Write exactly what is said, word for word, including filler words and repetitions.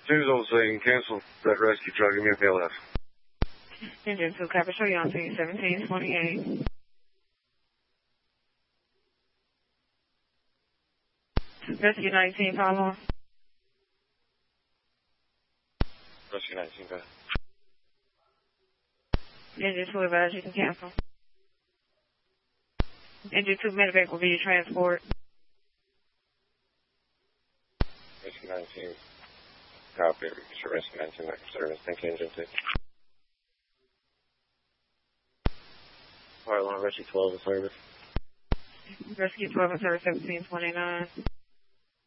Susan saying cancel that rescue truck. Give me a P L F. Engine two, copy. Show you on scene seventeen twenty-eight. Rescue nineteen, follow on. Rescue nineteen, go ahead. Engine two, advise you can cancel. Engine two, medevac will be your transport. Rescue nineteen, copy. Rescue nineteen, back for service. Thank you, Engine two. Part one, Rescue twelve in service. Rescue twelve in service seventeen twenty-nine.